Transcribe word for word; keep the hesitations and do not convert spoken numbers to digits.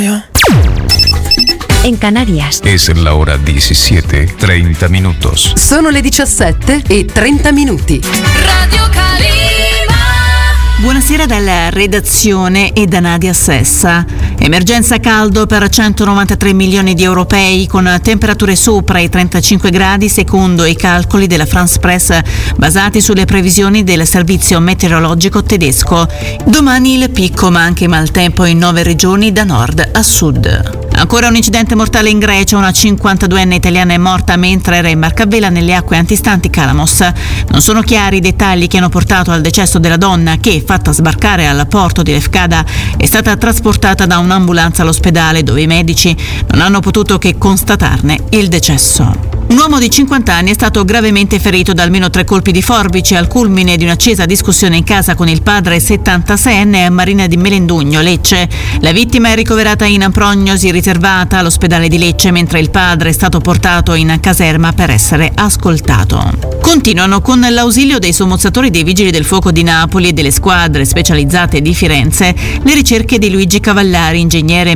En Canarias. Es la hora diecisiete, treinta minutos. Sono le diciassette e trenta minuti. Radio Calima. Buonasera dalla redazione e da Nadia Sessa. Emergenza caldo per centonovantatré milioni di europei con temperature sopra i trentacinque gradi secondo i calcoli della France Press basati sulle previsioni del servizio meteorologico tedesco. Domani il picco ma anche maltempo in nove regioni da nord a sud. Ancora un incidente mortale in Grecia, una cinquantaduenne italiana è morta mentre era in barcavela nelle acque antistanti Calamos. Non sono chiari i dettagli che hanno portato al decesso della donna che, fatta sbarcare al porto di Lefkada, è stata trasportata da un'ambulanza all'ospedale dove i medici non hanno potuto che constatarne il decesso. Un uomo di cinquanta anni è stato gravemente ferito da almeno tre colpi di forbice al culmine di un'accesa discussione in casa con il padre settantaseienne a Marina di Melendugno, Lecce. La vittima è ricoverata in prognosi riservata all'ospedale di Lecce, mentre il padre è stato portato in caserma per essere ascoltato. Continuano con l'ausilio dei sommozzatori dei Vigili del Fuoco di Napoli e delle squadre specializzate di Firenze le ricerche di Luigi Cavallari, ingegnere